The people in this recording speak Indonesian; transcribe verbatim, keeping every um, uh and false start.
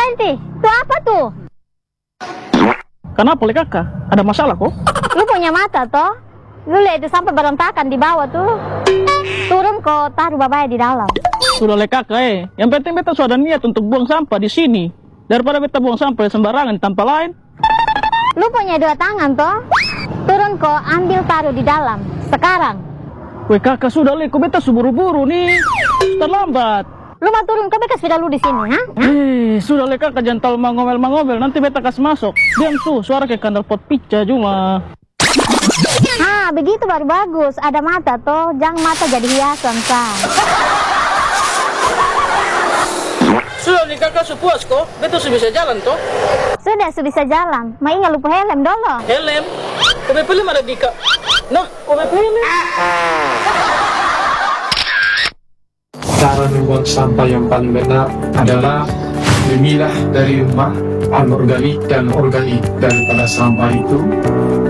berhenti. Itu apa tuh? Kenapa le kakak? Ada masalah kok? Lu punya mata toh? Lu lihat itu sampai berantakan di bawah tuh. Turun kok, taruh babaya di dalam. Sudah le kakak eh. Yang penting beta sudah niat untuk buang sampah di sini. Daripada beta buang sampah sembarangan tanpa lain. Lu punya dua tangan toh? Turun kok, ambil taruh di dalam. Sekarang. Weh kakak sudah le, kok beta suburu-buru nih. Terlambat. Lu mau turun, kok bekas sepeda lu di sini, ha? Eh, sudah le kakak jangan terlalu mangomel-mangomel. Nanti beta kasih masuk. Diam tuh, suara kayak kandal pot pica cuma. Ah, begitu baru bagus. Ada mata toh, jangan mata jadi hiasan, Kak. Sudah le kakak sepuas kok. Beta sudah bisa jalan toh. Sudah, sudah bisa jalan. Ma ingat lupa helm dulu. Helm? Kobe film ada di kak. Nah, kobe film. Cara membuang sampah yang paling benar adalah memilah dari rumah anorganik dan organik daripada sampah itu